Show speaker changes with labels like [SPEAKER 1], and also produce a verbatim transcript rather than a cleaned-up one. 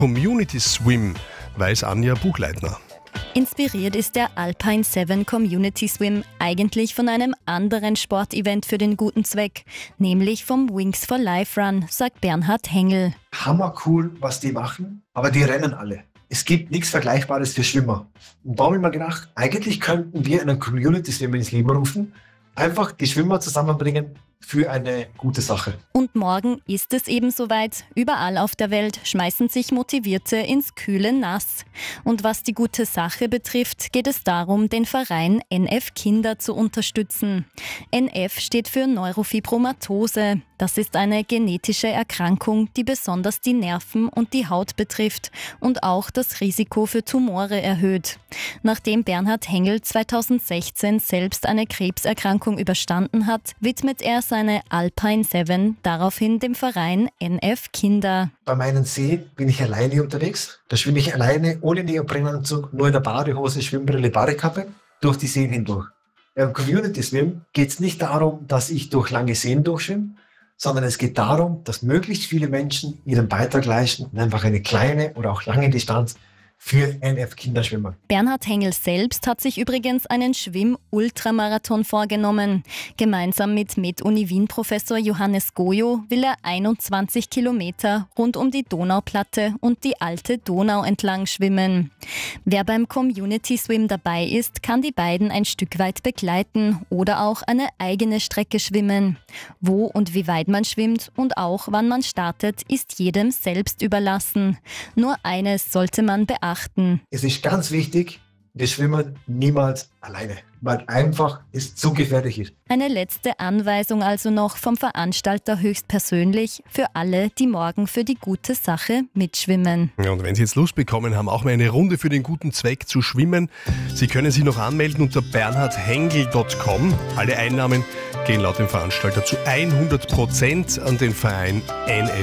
[SPEAKER 1] Community Swim, weiß Anja Buchleitner.
[SPEAKER 2] Inspiriert ist der Alpine Seven Community Swim eigentlich von einem anderen Sportevent für den guten Zweck, nämlich vom Wings for Life Run, sagt Bernhard Hengel.
[SPEAKER 3] Hammercool, was die machen, aber die rennen alle. Es gibt nichts Vergleichbares für Schwimmer. Und da habe ich mir gedacht, eigentlich könnten wir einen Community Swim ins Leben rufen, einfach die Schwimmer zusammenbringen für eine gute Sache.
[SPEAKER 2] Und morgen ist es eben soweit. Überall auf der Welt schmeißen sich Motivierte ins kühle Nass. Und was die gute Sache betrifft, geht es darum, den Verein N F Kinder zu unterstützen. N F steht für Neurofibromatose. Das ist eine genetische Erkrankung, die besonders die Nerven und die Haut betrifft und auch das Risiko für Tumore erhöht. Nachdem Bernhard Hengel zweitausendsechzehn selbst eine Krebserkrankung überstanden hat, widmet er seine Alpine Seven daraufhin dem Verein N F Kinder.
[SPEAKER 3] Bei meinen Seen bin ich alleine unterwegs. Da schwimme ich alleine, ohne Neoprenanzug, nur in der Badehose, Schwimmbrille, Badekappe, durch die Seen hindurch. Beim Community Swim geht es nicht darum, dass ich durch lange Seen durchschwimme, sondern es geht darum, dass möglichst viele Menschen ihren Beitrag leisten und einfach eine kleine oder auch lange Distanz für N F Kinder schwimmen.
[SPEAKER 2] Bernhard Hengel selbst hat sich übrigens einen Schwimm-Ultramarathon vorgenommen. Gemeinsam mit MedUni Wien-Professor Johannes Gojo will er einundzwanzig Kilometer rund um die Donauplatte und die alte Donau entlang schwimmen. Wer beim Community Swim dabei ist, kann die beiden ein Stück weit begleiten oder auch eine eigene Strecke schwimmen. Wo und wie weit man schwimmt und auch wann man startet, ist jedem selbst überlassen. Nur eines sollte man beachten.
[SPEAKER 3] Es ist ganz wichtig, wir schwimmen niemals alleine, weil einfach es zu gefährlich ist.
[SPEAKER 2] Eine letzte Anweisung also noch vom Veranstalter höchstpersönlich für alle, die morgen für die gute Sache mitschwimmen.
[SPEAKER 1] Ja, und wenn Sie jetzt Lust bekommen haben, auch mal eine Runde für den guten Zweck zu schwimmen, Sie können sich noch anmelden unter bernhard hengel punkt com. Alle Einnahmen gehen laut dem Veranstalter zu hundert Prozent an den Verein N F